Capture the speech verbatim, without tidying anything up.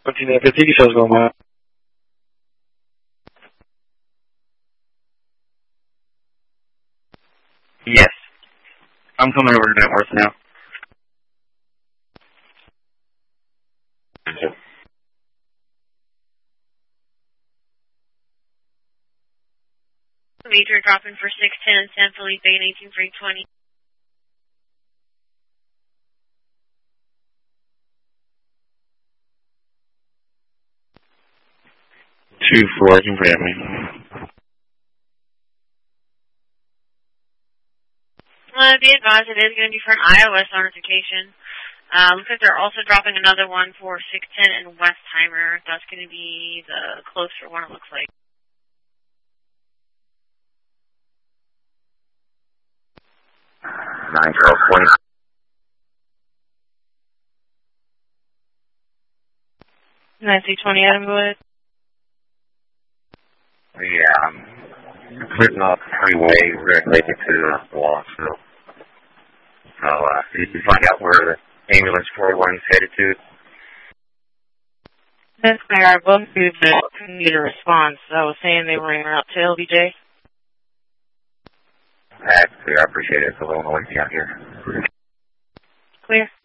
fourteen fifty, details going on. Yes. I'm coming over to Networth now. Major dropping for six ten, San Felipe, eighteen three twenty. two four, can grab me. Uh, be advised, it is going to be for an iOS notification. Uh, looks like they're also dropping another one for six ten and Westheimer. That's going to be the closer one, it looks like. nine twelve twenty. nine C twenty, Adam, go ahead. Yeah, I'm putting off the freeway related to the wall, so. So, uh, you can find out where the ambulance four one is headed to. That's clear. I both of you couldn't get a response. I was saying they were en route to L B J. That's clear. I appreciate it. It's a little noisy out here. Clear.